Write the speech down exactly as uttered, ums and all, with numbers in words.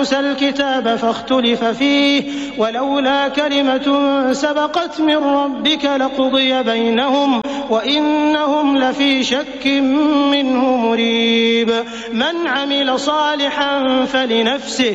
موسى الكتاب فاختلف فيه ولولا كلمة سبقت من ربك لقضي بينهم وإنهم لفي شك منه مريب من عمل صالحا فلنفسه